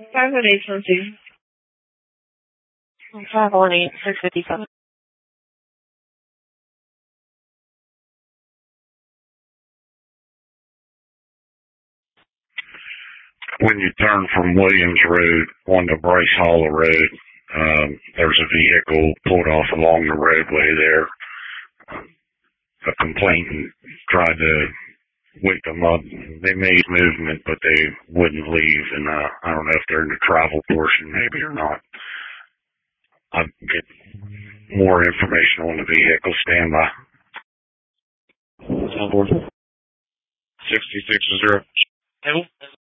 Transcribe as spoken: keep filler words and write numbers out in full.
five one eight four two. five one eight six five seven. When you turn from Williams Road onto Bryce Hollow Road, um, there's a vehicle pulled off along the roadway there. A complainant tried to wake them up. They made movement, but they wouldn't leave, and uh, I don't know if they're in the travel portion maybe or not. I'll get more information on the vehicle. Stand by. sixty-six zero.